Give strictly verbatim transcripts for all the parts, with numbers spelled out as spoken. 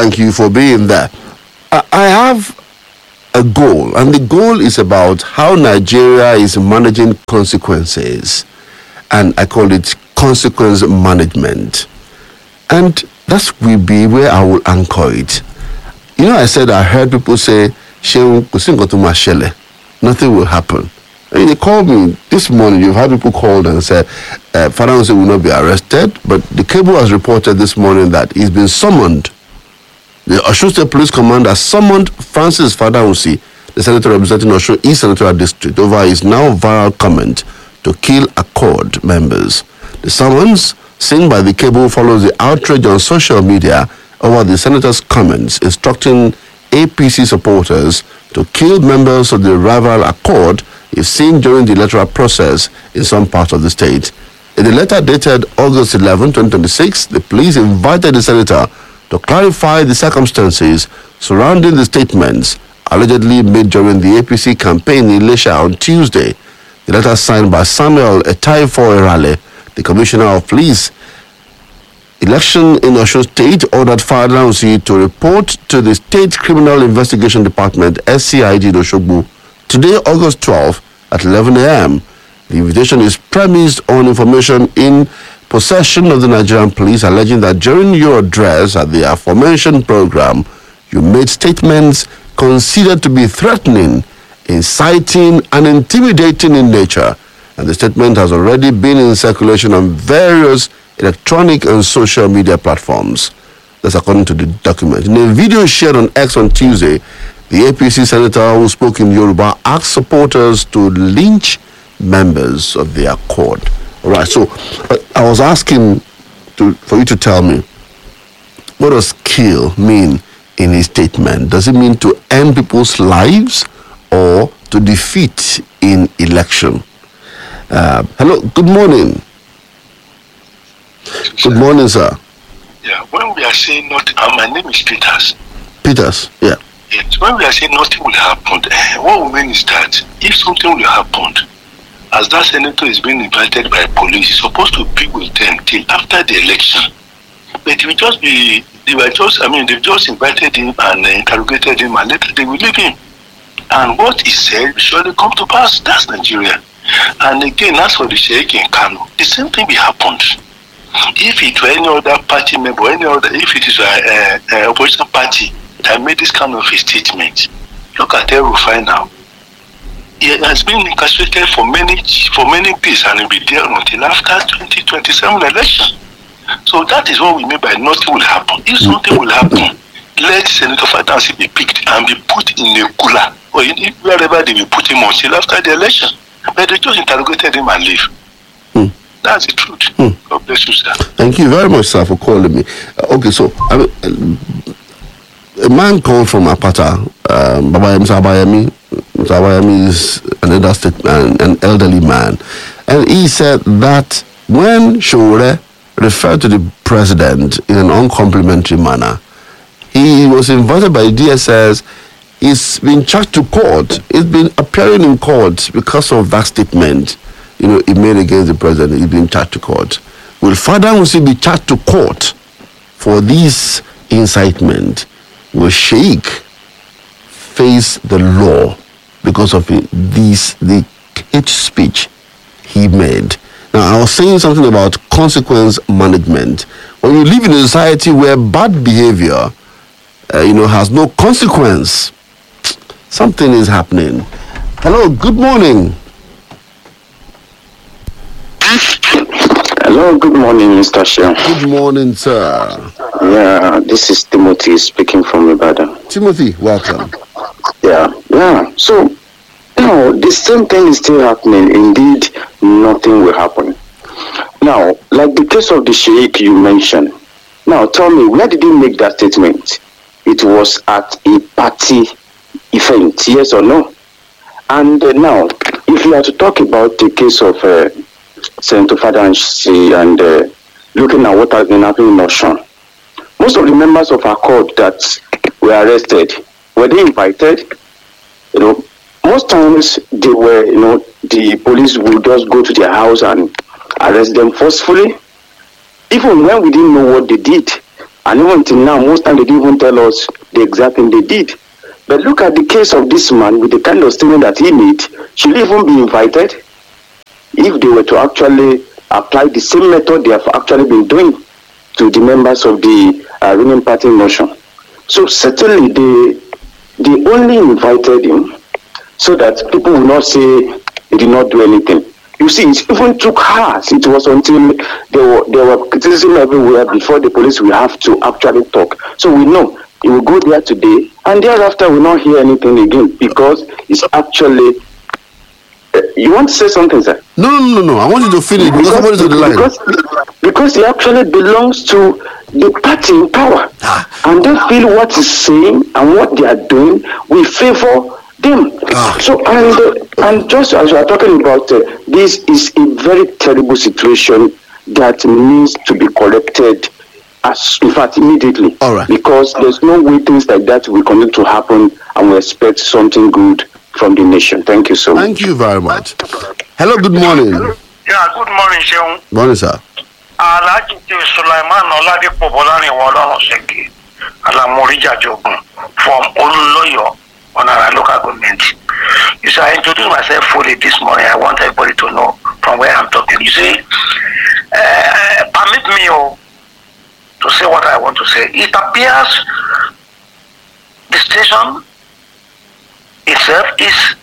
Thank you for being there. I, I have a goal, and the goal is about how Nigeria is managing consequences, and I call it consequence management. And that will be where I will anchor it. You know, I said I heard people say, nothing will happen. And they called me this morning. You've had people called and said, uh, Fadansi will not be arrested, but the cable has reported this morning that he's been summoned. The Osun State Police Commander summoned Francis Fadansi, the senator representing Osun East Senatorial District, over his now viral comment to kill Accord members. The summons, seen by the cable, follows the outrage on social media over the senator's comments instructing A P C supporters to kill members of the rival Accord if seen during the electoral process in some parts of the state. In the letter dated August eleventh, twenty twenty-six, the police invited the senator to clarify the circumstances surrounding the statements allegedly made during the A P C campaign in Ilesha on Tuesday. The letter signed by Samuel Etaifo Erale, the Commissioner of Police. Election in Osun State ordered Fadansi to report to the State Criminal Investigation Department, S C I D in Osogbo, today, August twelfth, at eleven a.m. The invitation is premised on information in possession of the Nigerian police alleging that during your address at the aforementioned program, you made statements considered to be threatening, inciting, and intimidating in nature. And the statement has already been in circulation on various electronic and social media platforms. That's according to the document. In a video shared on X on Tuesday, the A P C senator who spoke in Yoruba asked supporters to lynch members of the Accord. All right, so uh, I was asking to, for you to tell me, what does kill mean in his statement? Does it mean to end people's lives or to defeat in election? Uh, hello, good morning. Good morning, sir. Yeah, when we are saying not, uh, my name is Peters. Peters, yeah. Yes, when we are saying nothing will happen, uh, what we mean is that if something will happen, as that senator is being invited by police, he's supposed to be with them till after the election. But it will just be, they were just, I mean, they've just invited him and uh, interrogated him, and later they will leave him. And what he said will surely come to pass. That's Nigeria. And again, as for the Sheikh in Kano, the same thing will happen. If it were any other party member, any other, if it is an opposition party that made this kind of a statement, look at El Rufai now. He has been incarcerated for many for many days and will be there until after twenty twenty-seven election. So that is what we mean by nothing will happen. If something will happen, let Senator Fadansi be picked and be put in a cooler or in, wherever they will put him until after the election. But they just interrogated him and leave. Hmm. That's the truth. Hmm. God bless you, sir. Thank you very much, sir, for calling me. Uh, okay, so I mean, uh, a man called from Apata, um, Baba Mister Abayemi. Mister Abayemi is an elder statesman, an elderly man, and he said that when Showore referred to the president in an uncomplimentary manner, he was invited by D S S. He's been charged to court. He's been appearing in court because of that statement, you know, he made against the president. He's been charged to court. Will Fadansi be charged to court for this incitement? Will Sheikh face the law because of it, this the hate speech he made? Now, I was saying something about consequence management. When you live in a society where bad behavior, uh, you know, has no consequence, something is happening. Hello, good morning. Hello, good morning, Mister Shea. Good morning, sir. Yeah, this is Timothy speaking from Ibadan. Timothy, welcome. Yeah, yeah. So, now, the same thing is still happening. Indeed, nothing will happen. Now, like the case of the Sheikh you mentioned. Now, tell me, where did he make that statement? It was at a party event, yes or no? And uh, now, if you are to talk about the case of uh, Senator Fadansi and uh, looking at what has been happening in Osun, most of the members of Accord that were arrested, were they invited? You know, most times they were, you know, the police would just go to their house and arrest them forcefully. Even when we didn't know what they did, And even till now, most times they didn't even tell us the exact thing they did. But look at the case of this man with the kind of statement that he made. Should he even be invited if they were to actually apply the same method they have actually been doing to the members of the uh, ruling party motion? So certainly they, they only invited him so that people will not say he did not do anything. You see, it even took hours. It was until there were, there were criticism everywhere before the police will have to actually talk. So we know he will go there today, and thereafter we will not hear anything again because it's actually. Uh, you want to say something, sir? No, no, no, no. I want you to finish because, because somebody's on the line. Because, because he actually belongs to the party in power, and they feel what he's saying and what they are doing will favor them. Ah. So and uh, and just as we are talking about, uh, this is a very terrible situation that needs to be corrected, as in fact immediately. All right. Because there's no way things like that will continue to happen, and we expect something good from the nation. Thank you so much. Thank you very much. Hello, good morning. Yeah, good morning, Seun. Morning, sir. Alhaji Sulaiman Oladipo Bolani Wolorun Seki, Alamorija Jogun from Oluloyo, Onara local government. You see, I introduced myself fully this morning. I want everybody to know from where I'm talking. You see, uh, permit me oh, to say what I want to say. It appears the station itself is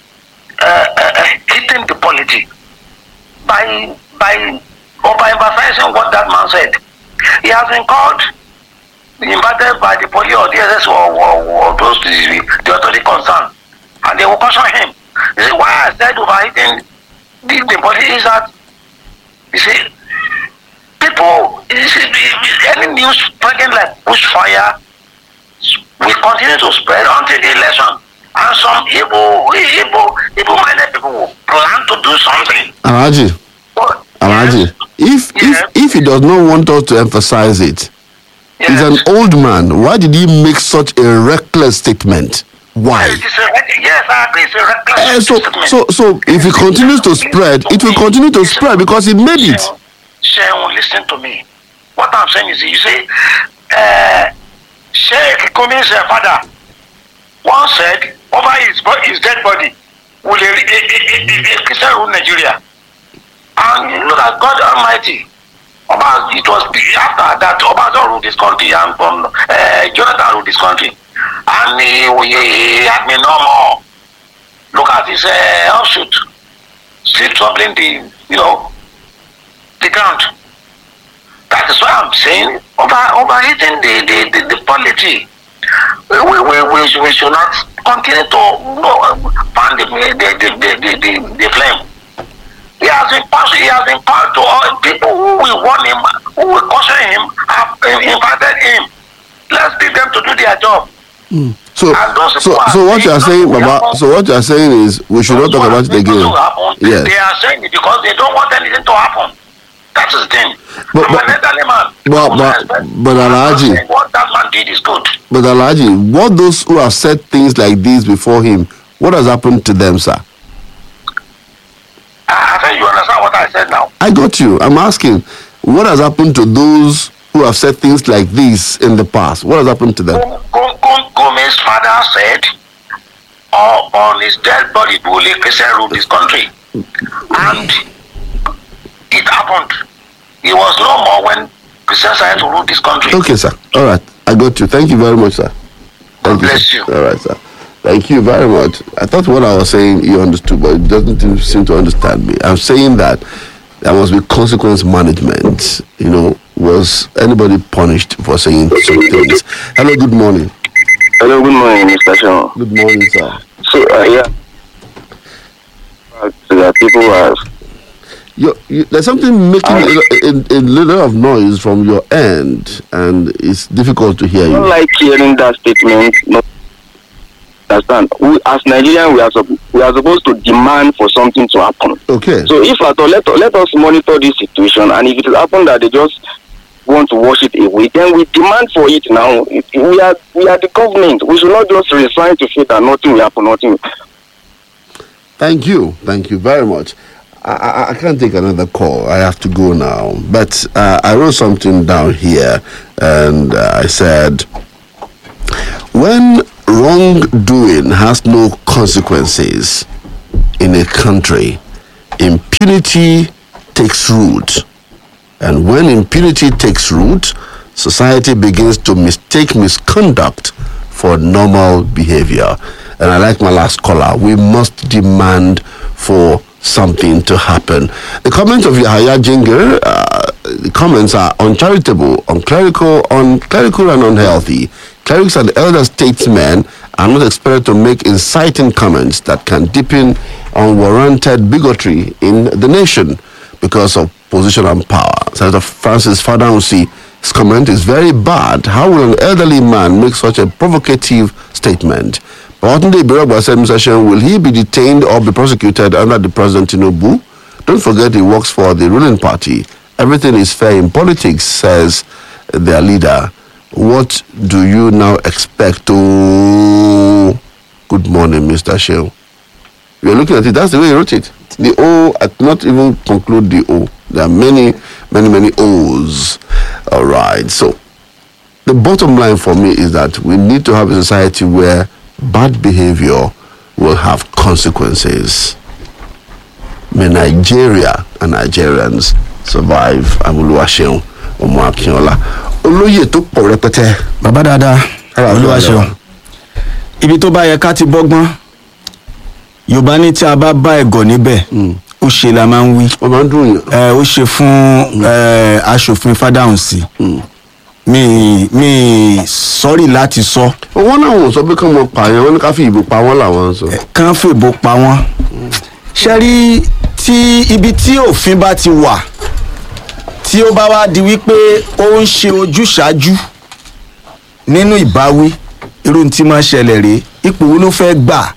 uh, uh, hitting the polity by by overemphasizing what that man said. He has been called, invited by the police or D S S or, or, or those the, the authority concerned, and they will caution him. You see, why I said overhitting the, the police is that, you see, people, you see, any news spreading like bushfire will continue to spread until the election. And some evil, evil, evil-minded people will plan to do something. Alhaji, Alhaji, if yes. if if he does not want us to emphasize it, yes. he's an old man. Why did he make such a reckless statement? Why? It's a, yes, I agree. It's a reckless Uh, so, statement. so, so, if it continues to spread, it will continue to spread because he made it. Seun, listen to me. What I'm saying is, you see, uh, Sheikh Kumi's father once said, over his, his dead body, will a, a, a, a Christian rule Nigeria? And you look at God Almighty. Oba, it was after that Obasanjo ruled this country and from uh, Jonathan ruled this country. And he, he, he had me no more. Look at his uh, offshoot, still troubling the, you know, the ground. That is why I'm saying over overheating the the, the, the polity. We, we, we, we, we should not continue to no, fan the the, the, the, the, the flame. He has been passed, he has been passed to all people who will warn him, who will caution him, have invited him. Let's leave them to do their job. Mm. So, so, so what you are saying, Baba? So what you are saying is we should not talk about it again. Yes. They are saying it because they don't want anything to happen. That's the thing. But, but, man. but, but, but Alhaji, what that man did is good. But Alhaji, what those who have said things like this before him, what has happened to them, sir? I think you understand what I said now. I got you. I'm asking, what has happened to those who have said things like this in the past? What has happened to them? Gome's father said, oh, on his dead body, Bule Christian ruled this country. And it happened. He was no more when Christian started to rule this country. Okay, sir. All right. I got you. Thank you very much, sir. Thank God bless you. you. All right, sir. Thank you very much. I thought what I was saying you understood, but it doesn't seem to understand me. I'm saying that there must be consequence management. You know, was anybody punished for saying some things? Hello, good morning. Hello, good morning, Mister Sean. Good morning, sir. So, uh, yeah. Uh, so that people are. You, you, there's something making a, a, a little of noise from your end, and it's difficult to hear I you. don't like hearing that statement. No, understand? We, as Nigerians, we are sub- we are supposed to demand for something to happen. Okay. So, if at all, let let us monitor this situation, and if it happens that they just want to wash it away, then we demand for it now. We are we are the government. We should not just resign to fate that nothing will happen. Nothing. Thank you. Thank you very much. I, I, I can't take another call. I have to go now. But uh, I wrote something down here, and uh, I said, when wrongdoing has no consequences in a country, impunity takes root. And when impunity takes root, society begins to mistake misconduct for normal behavior. And I like my last caller. We must demand for something to happen. The comments of Yahaya Jinger, uh, the comments are uncharitable, unclerical, unclerical and unhealthy. Clerics and elder statesmen are not expected to make inciting comments that can deepen unwarranted bigotry in the nation because of position and power. Senator Francis Fadausi, his comment is very bad. How will an elderly man make such a provocative statement? Importantly, Biragba said, Mister Shen, will he be detained or be prosecuted under the President Tinubu? Don't forget he works for the ruling party. Everything is fair in politics, says their leader. What do you now expect to... Good morning, Mister Shen. You're looking at it, that's the way he wrote it. The O, I cannot even conclude the O. There are many, many, many O's. All right, so the bottom line for me is that we need to have a society where bad behavior will have consequences. May Nigeria and Nigerians survive. Amuluwaseun Omo Akinola. Olóyè tó pọ̀ rẹpẹtẹ. Bàbá dáadáa, Olúwaṣeun. Ibi tó bá yẹ ká ti bọ́gbọ́n. Yorùbá ní tí a bá bá ẹ̀gọ́ níbẹ̀, ó ṣe la máa ń wí. Ó máa ń dùn yàn. Ẹ ó ṣe fún ẹ aṣòfin Fádáhùnsí. mi mi sorry láti sọ. Wọ́n náà wọ́n sọ pé kán mọ pààyàn, wọ́n ní ká fi ìbò pa wọ́n làwọn sọ. Kán fi ìbò pa wọ́n. Ṣé rí tí ibi tí òfin bá ti wà tí ó bá wá di wípé ó ń ṣe ojúṣàájú nínú ìbáwí irú tí máa ṣẹlẹ̀ rèé, ipò wo ló fẹ́ gbà?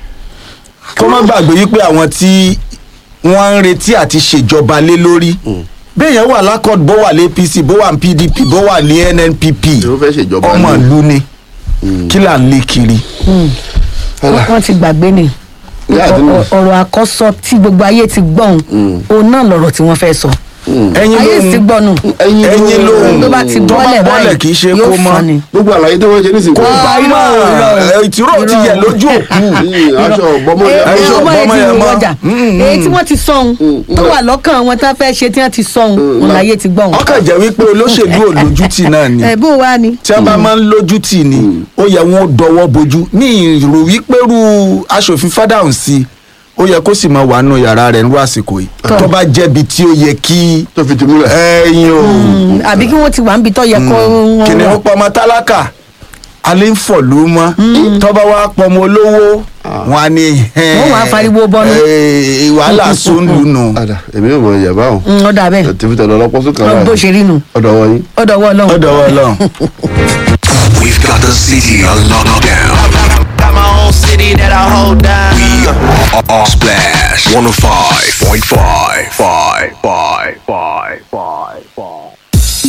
Kó má gbàgbé wípé àwọn tí wọ́n ń retí àti ṣèjọba lé lórí béèyàn wà lákọ̀d bó wà lé P C bó wà ní P D P bó wà ní N N P P ọmọ ìlú ni kí là ń lé kiri. wọ́n ti gbàgbé ni ọ̀rọ̀ àkọ́sọ tí gbogbo ayé ti gbọ́n òun náà lọ̀rọ̀ tí wọ́n fẹ́ sọ. ẹyin ayé sì gbọ́nù ẹyin lóhùn tó bá ti bọ́lẹ̀ báyìí yóò fọ́ ni. Gbogbo àlàyé tó wọ́n ṣe nísìnyí. kò bá mọ̀ ìtìrọ̀ ti yẹ lójú òkú. Aṣọ ọ̀bọ̀mọ̀ yẹn. èyí ọmọ yẹn ti rò wọjà èyí tí wọ́n ti sọ̀hún tó wà lọ́kàn wọn tá fẹ́ ṣe tí wọ́n ti sọ̀hún òun láyé ti gbọ́n. ọkàn jẹ́ wípé olóṣèlú ò lójútì náà ni. ẹ bó wá ni. tí a bá máa ń lójútì ni ó yẹ wọn dọwọ́ bojú ní ìrò wípé ru aṣòfin Fádáhùnsí ó yẹ kó sì máa wà nù yàrá rẹ̀ nírú àsìkò yìí tó bá jẹ́bi tí ó yẹ kí tó fi ti múlẹ̀. ẹyin o. àbí kí wọ́n ti wà níbi tó yẹ kó. kìnìún ó pọmọ tálákà alẹ́ ń fọ̀ ló mọ́ tó bá wá pọmọ olówó wọn á ní. wọ́n wàá fariwo bọ́nú. wàhálà sóńdù nù. èmi ò mọ ìyàbá o. ó dà bẹ́ẹ̀. tìfitẹ̀ lọ́lọ́pọ̀ sókè ara bó ṣe rí nu. ọ̀dọ̀ wọ̀nyí. ọ̀dọ̀ wọ̀ lọ́hùn. ọ̀dọ̀ wọ̀ lọ́hùn. We've got the city on lockdown. Got my own city that I hold down. We are Splash one oh five